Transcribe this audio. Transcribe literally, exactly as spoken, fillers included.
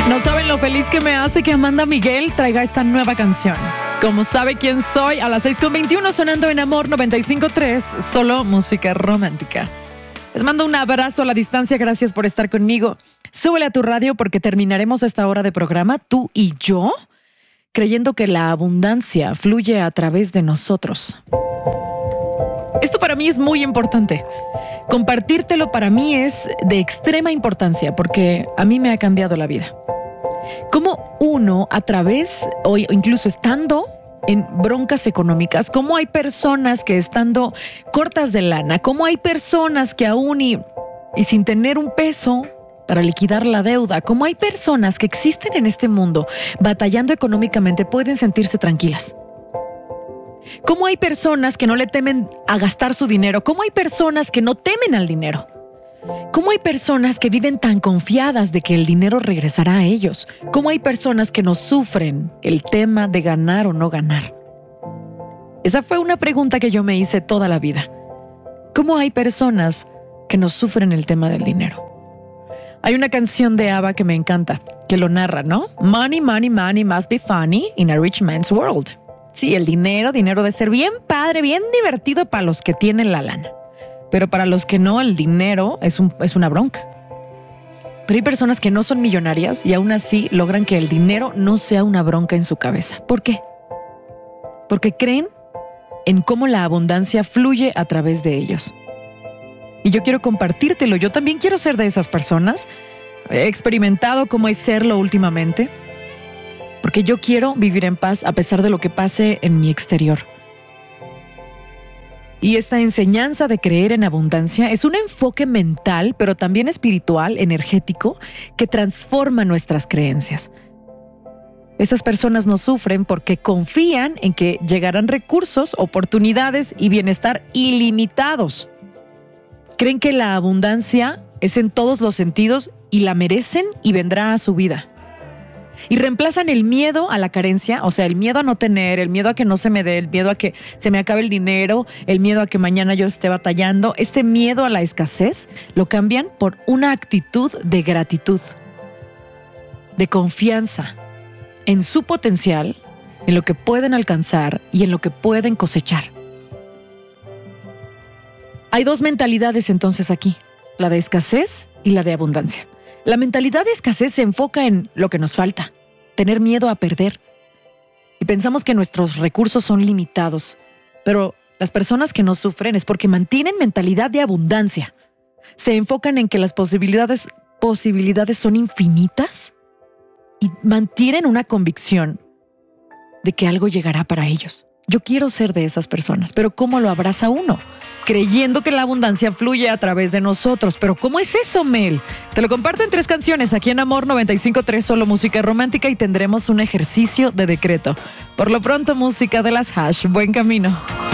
No saben lo feliz que me hace que Amanda Miguel traiga esta nueva canción. Como sabe quién soy, a las seis con veintiuno sonando en Amor noventa y cinco punto tres, solo música romántica. Les mando un abrazo a la distancia, gracias por estar conmigo. Súbele a tu radio porque terminaremos esta hora de programa, tú y yo, creyendo que la abundancia fluye a través de nosotros. Esto para mí es muy importante. Compartírtelo para mí es de extrema importancia porque a mí me ha cambiado la vida. Cómo uno a través, o incluso estando en broncas económicas, cómo hay personas que estando cortas de lana, cómo hay personas que aún y, y sin tener un peso para liquidar la deuda, cómo hay personas que existen en este mundo batallando económicamente pueden sentirse tranquilas. Cómo hay personas que no le temen a gastar su dinero, cómo hay personas que no temen al dinero. ¿Cómo hay personas que viven tan confiadas de que el dinero regresará a ellos? ¿Cómo hay personas que no sufren el tema de ganar o no ganar? Esa fue una pregunta que yo me hice toda la vida. ¿Cómo hay personas que no sufren el tema del dinero? Hay una canción de ABBA que me encanta, que lo narra, ¿no? Money, money, money must be funny in a rich man's world. Sí, el dinero, dinero de ser bien padre, bien divertido para los que tienen la lana. Pero para los que no, el dinero es, un, es una bronca. Pero hay personas que no son millonarias y aún así logran que el dinero no sea una bronca en su cabeza. ¿Por qué? Porque creen en cómo la abundancia fluye a través de ellos. Y yo quiero compartírtelo. Yo también quiero ser de esas personas. He experimentado cómo es serlo últimamente. Porque yo quiero vivir en paz a pesar de lo que pase en mi exterior. Y esta enseñanza de creer en abundancia es un enfoque mental, pero también espiritual, energético, que transforma nuestras creencias. Esas personas no sufren porque confían en que llegarán recursos, oportunidades y bienestar ilimitados. Creen que la abundancia es en todos los sentidos y la merecen y vendrá a su vida. Y reemplazan el miedo a la carencia, o sea, el miedo a no tener, el miedo a que no se me dé, el miedo a que se me acabe el dinero, el miedo a que mañana yo esté batallando. Este miedo a la escasez lo cambian por una actitud de gratitud, de confianza en su potencial, en lo que pueden alcanzar y en lo que pueden cosechar. Hay dos mentalidades entonces aquí, la de escasez y la de abundancia. La mentalidad de escasez se enfoca en lo que nos falta, tener miedo a perder. Y pensamos que nuestros recursos son limitados. Pero las personas que no sufren es porque mantienen mentalidad de abundancia. Se enfocan en que las posibilidades, posibilidades son infinitas y mantienen una convicción de que algo llegará para ellos. Yo quiero ser de esas personas, pero ¿cómo lo abraza uno? Creyendo que la abundancia fluye a través de nosotros. ¿Pero cómo es eso, Mel? Te lo comparto en tres canciones aquí en Amor noventa y cinco punto tres, solo música romántica, y tendremos un ejercicio de decreto. Por lo pronto, música de las Hash. Buen camino.